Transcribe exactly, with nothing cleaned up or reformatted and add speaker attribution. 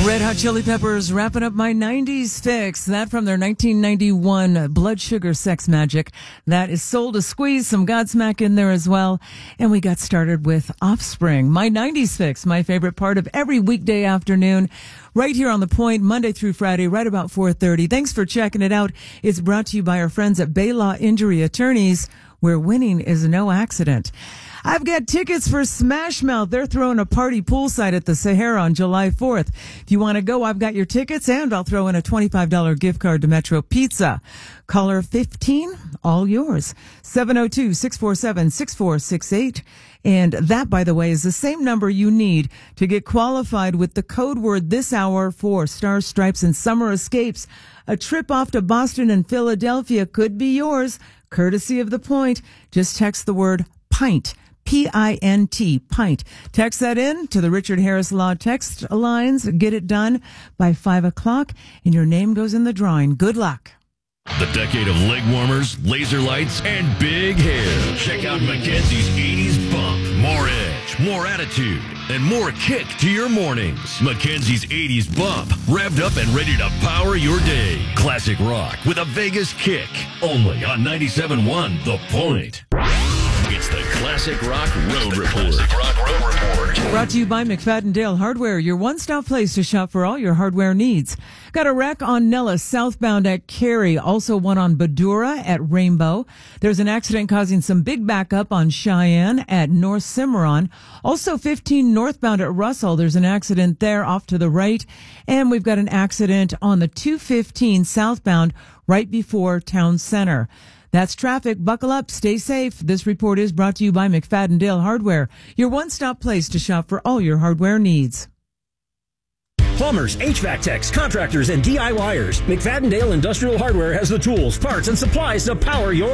Speaker 1: Red Hot Chili Peppers wrapping up my nineties fix. That from their nineteen ninety-one Blood Sugar Sex Magic. That is Soul to Squeeze, some Godsmack in there as well. And we got started with Offspring, my nineties fix, my favorite part of every weekday afternoon, right here on The Point, Monday through Friday, right about four thirty. Thanks for checking it out. It's brought to you by our friends at Baylaw Injury Attorneys, where winning is no accident. I've got tickets for Smash Mouth. They're throwing a party poolside at the Sahara on July fourth. If you want to go, I've got your tickets, and I'll throw in a twenty-five dollars gift card to Metro Pizza. Caller fifteen, all yours. seven oh two, six four seven, six four six eight. And that, by the way, is the same number you need to get qualified with the code word this hour for Stars, Stripes, and Summer Escapes. A trip off to Boston and Philadelphia could be yours, courtesy of The Point. Just text the word PINT. P I N T, pint. Text that in to the Richard Harris Law text lines. Get it done by five o'clock, and your name goes in the drawing. Good luck.
Speaker 2: The decade of leg warmers, laser lights, and big hair. Check out Mackenzie's eighties Bump. More edge, more attitude, and more kick to your mornings. Mackenzie's eighties Bump. Revved up and ready to power your day. Classic rock with a Vegas kick. Only on ninety-seven point one The Point. It's the Classic Rock Road Report. Classic Rock Road Report.
Speaker 1: Brought to you by McFadden Dale Hardware, your one-stop place to shop for all your hardware needs. Got a wreck on Nellis southbound at Cary, also one on Badura at Rainbow. There's an accident causing some big backup on Cheyenne at North Cimarron. Also fifteen northbound at Russell. There's an accident there off to the right. And we've got an accident on the two fifteen southbound right before Town Center. That's traffic. Buckle up. Stay safe. This report is brought to you by McFadden Dale Hardware, your one-stop place to shop for all your hardware needs.
Speaker 3: Plumbers, H V A C techs, contractors, and DIYers. McFadden Dale Industrial Hardware has the tools, parts, and supplies to power your